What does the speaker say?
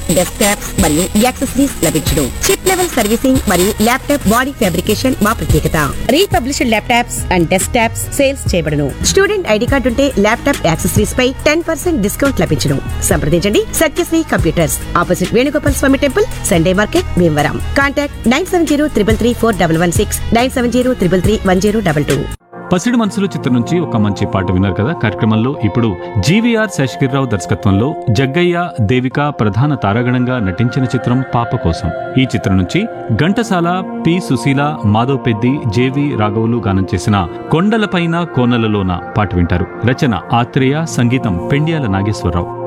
Desktops మరియు accessories లభించును. Chip level servicing మరియు ల్యాప్టాప్ బాడీ ఫ్యాబ్రికేషన్ మా ప్రత్యేకత. Republished laptops and desktops sales చేయబడును. స్టూడెంట్ ఐడి కార్డు ఉంటే ల్యాప్టాప్ యాక్సెసరీస్ పై 10% డిస్కౌంట్ లభించును. సంప్రదించండి సత్యశ్రీ కంప్యూటర్స్, ఆపోజిట్ వేణుగోపాల్ స్వామి temple, Sunday market, Bhimavaram. Contact 9703334116, 9703331022. పసిడి మనసులు చిత్రం నుంచి ఒక మంచి పాట విన్నారు కదా. కార్యక్రమంలో ఇప్పుడు జీవీఆర్ శేషగిరిరావు దర్శకత్వంలో జగ్గయ్య, దేవిక ప్రధాన తారాగణంగా నటించిన చిత్రం పాప కోసం. ఈ చిత్రం నుంచి ఘంటసాల, పి సుశీల, మాధవ్ పెద్ది, జేవి రాఘవులు గానం చేసిన కొండలపైన కోనలలోన పాట వింటారు. రచన ఆత్రేయ, సంగీతం పెండ్యాల నాగేశ్వరరావు.